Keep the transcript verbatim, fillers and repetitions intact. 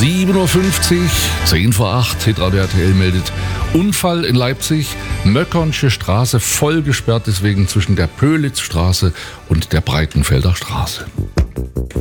sieben Uhr fünfzig, zehn vor acht, Hitradio R T L meldet Unfall in Leipzig, Möckernsche Straße voll gesperrt, deswegen zwischen der Pölitzstraße und der Breitenfelder Straße.